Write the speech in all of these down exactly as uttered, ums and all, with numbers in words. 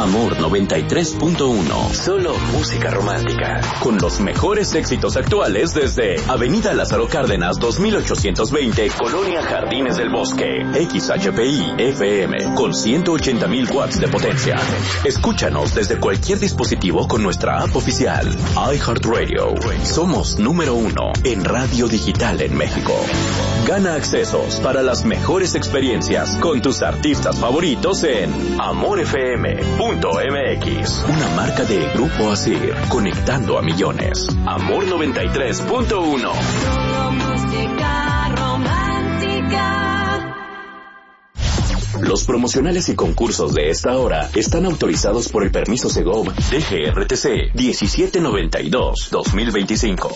Amor noventa y tres punto uno. Solo música romántica. Con los mejores éxitos actuales desde Avenida Lázaro Cárdenas dos mil ochocientos veinte, Colonia Jardines del Bosque. X H P I F M con ciento ochenta mil watts de potencia. Escúchanos desde cualquier dispositivo con nuestra app oficial. iHeartRadio. Somos número uno en radio digital en México. Gana accesos para las mejores experiencias con tus artistas favoritos en amor f m punto m x. Una marca de Grupo Asir, conectando a millones. Amor noventa y tres punto uno. Los promocionales y concursos de esta hora están autorizados por el permiso Segov D G R T C diecisiete noventa y dos dos mil veinticinco.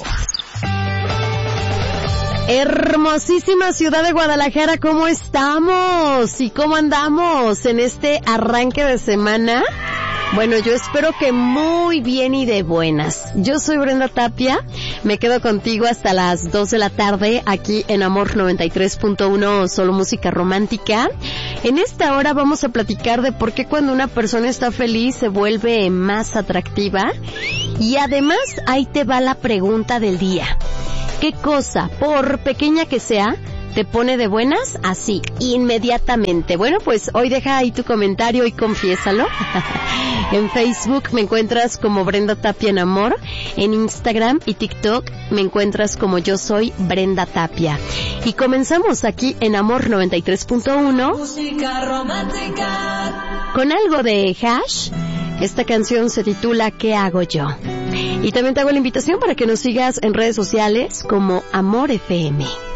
Hermosísima ciudad de Guadalajara, ¿cómo estamos? ¿Y cómo andamos en este arranque de semana? Bueno, yo espero que muy bien y de buenas. Yo soy Brenda Tapia, me quedo contigo hasta las dos de la tarde aquí en Amor noventa y tres punto uno, solo música romántica. En esta hora vamos a platicar de por qué cuando una persona está feliz se vuelve más atractiva. Y además, ahí te va la pregunta del día. ¿Qué cosa, por pequeña que sea, te pone de buenas? Así, inmediatamente. Bueno, pues hoy deja ahí tu comentario y confiésalo. En Facebook me encuentras como Brenda Tapia en Amor. En Instagram y TikTok me encuentras como Yo Soy Brenda Tapia. Y comenzamos aquí en Amor noventa y tres punto uno. Música romántica. Con algo de Hash. Esta canción se titula ¿Qué hago yo? Y también te hago la invitación para que nos sigas en redes sociales como Amor F M.